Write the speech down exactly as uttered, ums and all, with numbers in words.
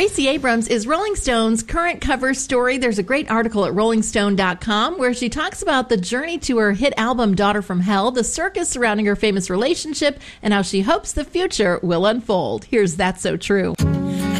Gracie Abrams is Rolling Stone's current cover story. There's a great article at rolling stone dot com where she talks about the journey to her hit album, Daughter from Hell, the circus surrounding her famous relationship, and how she hopes the future will unfold. Here's That's So True.